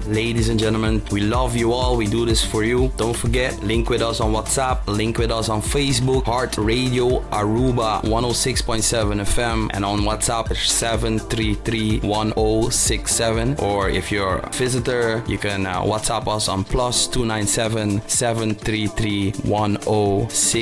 Ladies and gentlemen, we love you all. We do this for you. Don't forget, link with us on WhatsApp, link with us on Facebook, Heart Radio Aruba 106.7 FM, and on WhatsApp it's 733-1067. Or if you're a visitor, you can WhatsApp us on +297 733 1067.